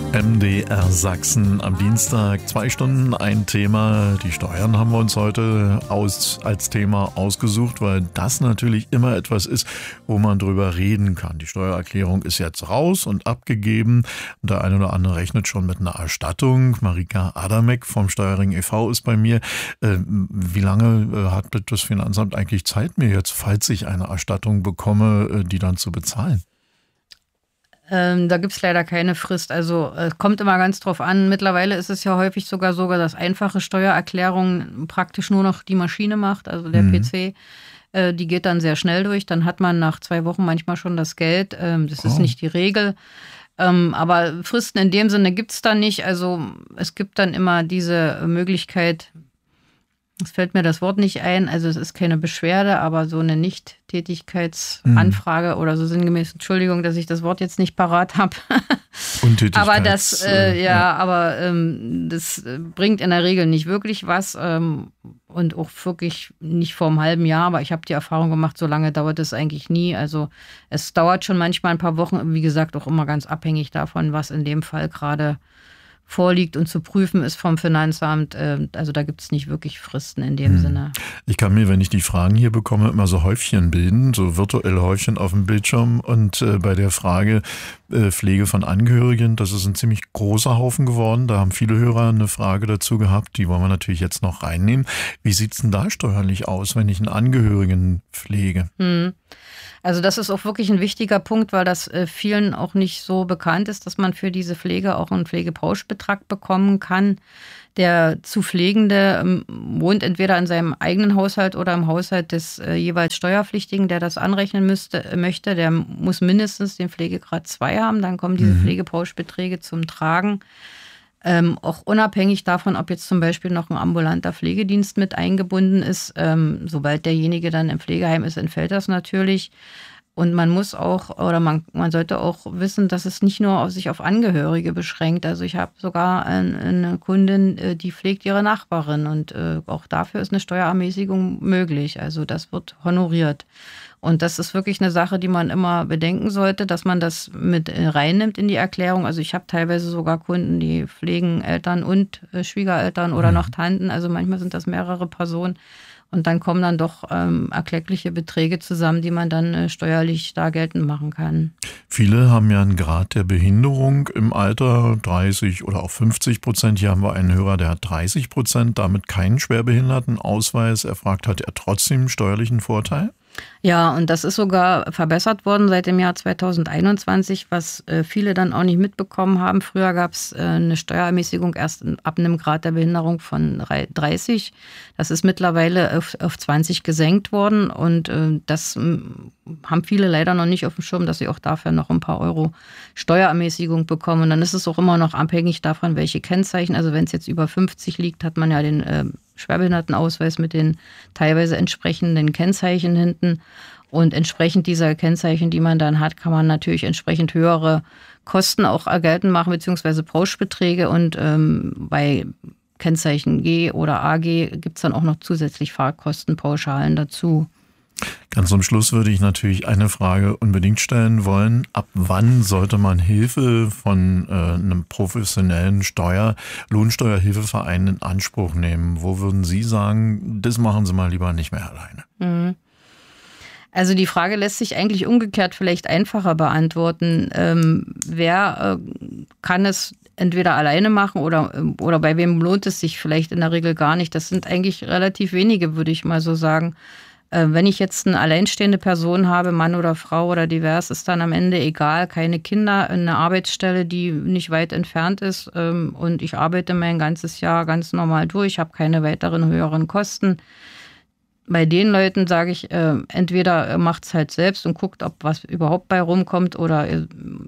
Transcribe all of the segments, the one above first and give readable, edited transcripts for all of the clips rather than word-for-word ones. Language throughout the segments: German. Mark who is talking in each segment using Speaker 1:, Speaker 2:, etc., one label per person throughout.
Speaker 1: MDR Sachsen am Dienstag, 2 Stunden, ein Thema. Die Steuern haben wir uns heute als Thema ausgesucht, weil das natürlich immer etwas ist, wo man drüber reden kann. Die Steuererklärung ist jetzt raus und abgegeben. Und der eine oder andere rechnet schon mit einer Erstattung. Marika Adamek vom Steuerring e.V. ist bei mir. Wie lange hat das Finanzamt eigentlich Zeit, mir jetzt, falls ich eine Erstattung bekomme, die dann zu bezahlen?
Speaker 2: Da gibt es leider keine Frist. Also es kommt immer ganz drauf an. Mittlerweile ist es ja häufig sogar, dass einfache Steuererklärungen praktisch nur noch die Maschine macht, also der PC. Die geht dann sehr schnell durch. Dann hat man nach 2 Wochen manchmal schon das Geld. Das ist nicht die Regel. Aber Fristen in dem Sinne gibt es da nicht. Also es gibt dann immer diese Möglichkeit, es fällt mir das Wort nicht ein, also es ist keine Beschwerde, aber so eine Nicht-Tätigkeitsanfrage oder so sinngemäß, Entschuldigung, dass ich das Wort jetzt nicht parat habe. Aber das, das bringt in der Regel nicht wirklich was und auch wirklich nicht vor einem halben Jahr, aber ich habe die Erfahrung gemacht, so lange dauert es eigentlich nie. Also es dauert schon manchmal ein paar Wochen, wie gesagt, auch immer ganz abhängig davon, was in dem Fall gerade vorliegt und zu prüfen ist vom Finanzamt. Also da gibt es nicht wirklich Fristen in dem Sinne.
Speaker 1: Ich kann mir, wenn ich die Fragen hier bekomme, immer so Häufchen bilden, so virtuelle Häufchen auf dem Bildschirm. Und bei der Frage Pflege von Angehörigen, das ist ein ziemlich großer Haufen geworden. Da haben viele Hörer eine Frage dazu gehabt. Die wollen wir natürlich jetzt noch reinnehmen. Wie sieht es denn da steuerlich aus, wenn ich einen Angehörigen pflege?
Speaker 2: Also das ist auch wirklich ein wichtiger Punkt, weil das vielen auch nicht so bekannt ist, dass man für diese Pflege auch einen Pflegepauschbetrag bekommen kann. Der zu Pflegende wohnt entweder in seinem eigenen Haushalt oder im Haushalt des jeweils Steuerpflichtigen, der das anrechnen möchte. Der muss mindestens den Pflegegrad 2 haben, dann kommen diese Pflegepauschbeträge zum Tragen. Auch unabhängig davon, ob jetzt zum Beispiel noch ein ambulanter Pflegedienst mit eingebunden ist. Sobald derjenige dann im Pflegeheim ist, entfällt das natürlich. Und man muss auch, oder man sollte auch wissen, dass es nicht nur sich auf Angehörige beschränkt. Also ich habe sogar eine Kundin, die pflegt ihre Nachbarin und auch dafür ist eine Steuerermäßigung möglich. Also das wird honoriert. Und das ist wirklich eine Sache, die man immer bedenken sollte, dass man das mit reinnimmt in die Erklärung. Also ich habe teilweise sogar Kunden, die pflegen Eltern und Schwiegereltern oder noch Tanten. Also manchmal sind das mehrere Personen. Und dann kommen dann doch erkleckliche Beträge zusammen, die man dann steuerlich da geltend machen kann.
Speaker 1: Viele haben ja einen Grad der Behinderung im Alter, 30 oder auch 50%. Hier haben wir einen Hörer, der hat 30%, damit keinen Schwerbehindertenausweis. Er fragt, hat er trotzdem steuerlichen Vorteil?
Speaker 2: Ja, und das ist sogar verbessert worden seit dem Jahr 2021, was viele dann auch nicht mitbekommen haben. Früher gab es eine Steuerermäßigung erst ab einem Grad der Behinderung von 30. Das ist mittlerweile auf 20 gesenkt worden und das haben viele leider noch nicht auf dem Schirm, dass sie auch dafür noch ein paar Euro Steuerermäßigung bekommen. Und dann ist es auch immer noch abhängig davon, welche Kennzeichen. Also wenn es jetzt über 50 liegt, hat man ja den Schwerbehindertenausweis mit den teilweise entsprechenden Kennzeichen hinten. Und entsprechend dieser Kennzeichen, die man dann hat, kann man natürlich entsprechend höhere Kosten auch geltend machen, beziehungsweise Pauschbeträge. Und bei Kennzeichen G oder AG gibt es dann auch noch zusätzlich Fahrkostenpauschalen dazu.
Speaker 1: Ganz zum Schluss würde ich natürlich eine Frage unbedingt stellen wollen. Ab wann sollte man Hilfe von einem professionellen Lohnsteuerhilfeverein in Anspruch nehmen? Wo würden Sie sagen, das machen Sie mal lieber nicht mehr alleine?
Speaker 2: Also die Frage lässt sich eigentlich umgekehrt vielleicht einfacher beantworten. Wer kann es entweder alleine machen oder bei wem lohnt es sich vielleicht in der Regel gar nicht? Das sind eigentlich relativ wenige, würde ich mal so sagen. Wenn ich jetzt eine alleinstehende Person habe, Mann oder Frau oder divers, ist dann am Ende egal, keine Kinder, eine Arbeitsstelle, die nicht weit entfernt ist und ich arbeite mein ganzes Jahr ganz normal durch, habe keine weiteren höheren Kosten. Bei den Leuten sage ich, entweder macht es halt selbst und guckt, ob was überhaupt bei rumkommt oder ihr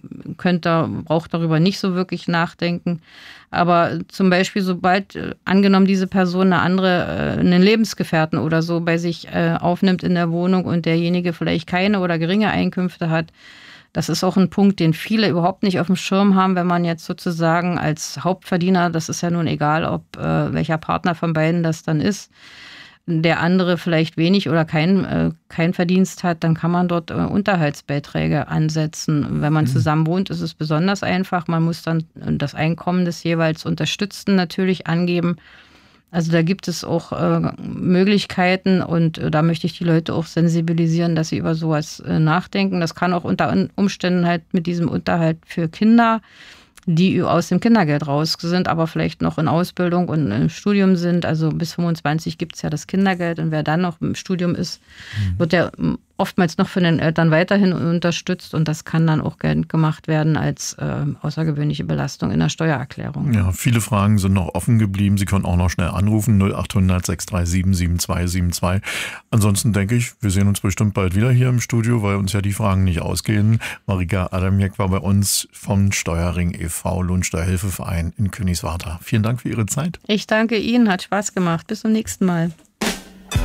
Speaker 2: braucht darüber nicht so wirklich nachdenken. Aber zum Beispiel, sobald angenommen diese Person einen Lebensgefährten oder so bei sich aufnimmt in der Wohnung und derjenige vielleicht keine oder geringe Einkünfte hat, das ist auch ein Punkt, den viele überhaupt nicht auf dem Schirm haben, wenn man jetzt sozusagen als Hauptverdiener, das ist ja nun egal, ob welcher Partner von beiden das dann ist, der andere vielleicht wenig oder kein Verdienst hat, dann kann man dort Unterhaltsbeiträge ansetzen. Wenn man zusammen wohnt, ist es besonders einfach. Man muss dann das Einkommen des jeweils Unterstützten natürlich angeben. Also da gibt es auch Möglichkeiten und da möchte ich die Leute auch sensibilisieren, dass sie über sowas nachdenken. Das kann auch unter Umständen halt mit diesem Unterhalt für Kinder, die aus dem Kindergeld raus sind, aber vielleicht noch in Ausbildung und im Studium sind. Also bis 25 gibt es ja das Kindergeld und wer dann noch im Studium ist, wird ja oftmals noch von den Eltern weiterhin unterstützt und das kann dann auch geltend gemacht werden als außergewöhnliche Belastung in der Steuererklärung.
Speaker 1: Ja, viele Fragen sind noch offen geblieben. Sie können auch noch schnell anrufen, 0800 637 7272. Ansonsten denke ich, wir sehen uns bestimmt bald wieder hier im Studio, weil uns ja die Fragen nicht ausgehen. Marika Adamiak war bei uns vom Steuerring e.V. Lohnsteuerhilfeverein in Königswartha. Vielen Dank für Ihre Zeit.
Speaker 2: Ich danke Ihnen, hat Spaß gemacht. Bis zum nächsten Mal.